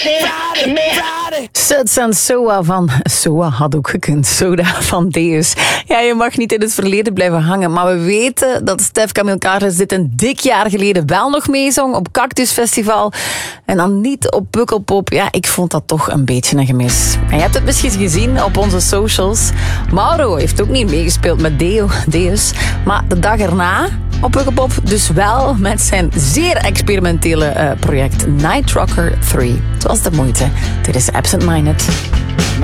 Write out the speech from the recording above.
Suds en Soa van... Soa had ook gekund. Soda van Deus. Ja, je mag niet in het verleden blijven hangen. Maar we weten dat Stef Camille Carles dit een dik jaar geleden wel nog meezong op Cactus Festival. En dan niet op Pukkelpop. Ja, ik vond dat toch een beetje een gemis. En je hebt het misschien gezien op onze socials. Mauro heeft ook niet meegespeeld met Deus. Maar de dag erna op Pukkelpop dus wel met zijn zeer experimentele project Night Rocker 3. Het was de moeite. Dit is Absent Minded.